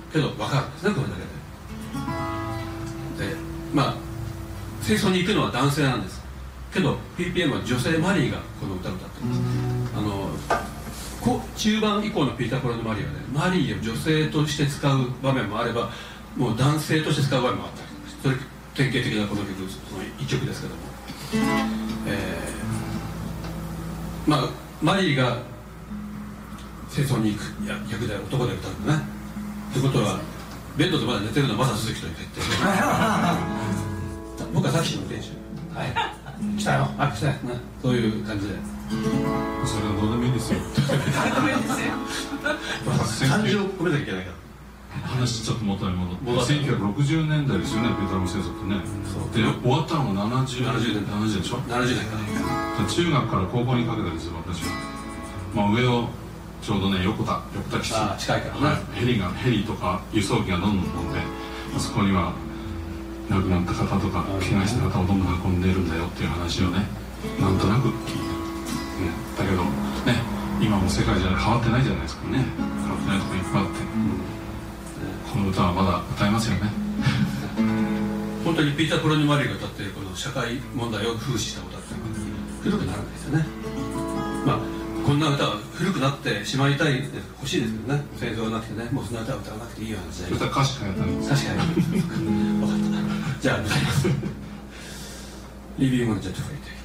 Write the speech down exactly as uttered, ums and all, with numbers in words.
けど分かるんですね、これだけで。でまあ戦争に行くのは男性なんですけど ピーピーエム は女性マリーがこの歌を歌ってます。あのこ中盤以降のピーター・コロン・マリーはね、マリーを女性として使う場面もあればもう男性として使う場面もあったり、それ典型的なこの曲、その一曲ですけども、えー、まあマリーが戦争に行く役で男で歌うんだね。ということはベッドでまだ寝てるのは正鈴木という決定僕はさっきの練習はい来たよあ来たよ、ね、そういう感じでそれはどうでもいいですよ感情を込めなきゃいけないから話ちょっと元に戻ってせんきゅうひゃくろくじゅうねんだいですよね、ベトナム戦争ってね。で終わったのもななじゅうねんでしょ。 ななじゅうねんか中学から高校にかけてですよ、私は。まあ上をちょうどね、横田横田基地、 あ近いからね、 はい、ヘリがヘリとか輸送機がどんどん飛んで、あそこには亡くなった方とか怪我した方をどんどん運んでいるんだよっていう話をね、なんとなく聞いた、ね、だけどね、今も世界じゃ変わってないじゃないですかね。変わってないとこいっぱいあって、うん、この歌はまだ歌えますよね本当にピーター・コロニ・マリーが歌っているこの社会問題を風刺した歌っていうのは古くならないですよね。まあこんな歌は古くなってしまいたい欲しいですけどね、戦争がなくてね、もうそんな歌は歌わなくていいような時代。 歌歌詞変えたんです。 確かに分かったじゃあ歌いますリビング・オン・ジェット・フレイト